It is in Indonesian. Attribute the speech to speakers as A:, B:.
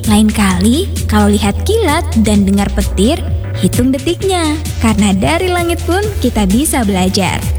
A: Lain kali, kalau lihat kilat dan dengar petir, hitung detiknya. Karena dari langit pun kita bisa belajar.